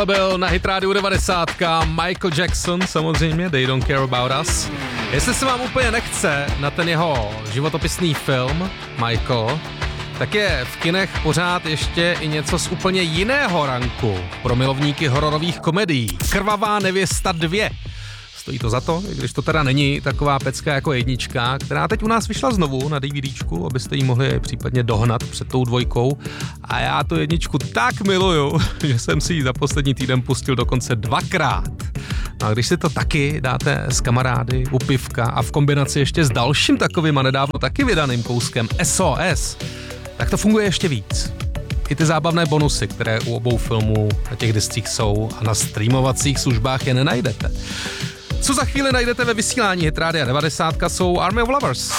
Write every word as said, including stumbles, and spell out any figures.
Byl na Hit Radio devadesát Michael Jackson, samozřejmě They Don't Care About Us. Jestli se vám úplně nechce na ten jeho životopisný film Michael, tak je v kinech pořád ještě i něco z úplně jiného ranku pro milovníky hororových komedií. Krvavá nevěsta dva. Stojí to za to, i když to teda není taková pecka jako jednička, která teď u nás vyšla znovu na DVDčku, abyste ji mohli případně dohnat před tou dvojkou. A já tu jedničku tak miluju, že jsem si ji za poslední týden pustil dokonce dvakrát. No a když si to taky dáte s kamarády u pivka a v kombinaci ještě s dalším takovým a nedávno taky vydaným kouskem S O S, tak to funguje ještě víc. I ty zábavné bonusy, které u obou filmů na těch discích jsou a na streamovacích službách je nenajdete. Co za chvíli najdete ve vysílání Hit Rádia devadesát, jsou Army of Lovers.